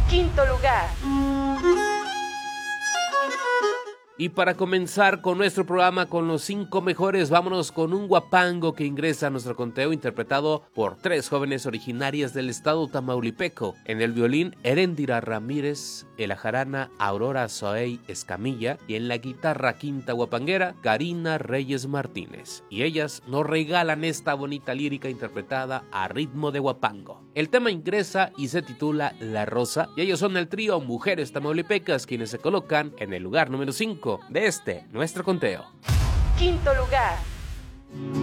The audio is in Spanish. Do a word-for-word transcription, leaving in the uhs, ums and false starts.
Quinto lugar. Y para comenzar con nuestro programa con los cinco mejores, vámonos con un guapango que ingresa a nuestro conteo interpretado por tres jóvenes originarias del estado tamaulipeco. En el violín, Heréndira Ramírez, en la jarana, Aurora Zoey Escamilla y en la guitarra quinta guapanguera, Karina Reyes Martínez. Y ellas nos regalan esta bonita lírica interpretada a ritmo de guapango. El tema ingresa y se titula La Rosa y ellos son el trío Mujeres Tamaulipecas quienes se colocan en el lugar número cinco de este, nuestro conteo. Quinto lugar.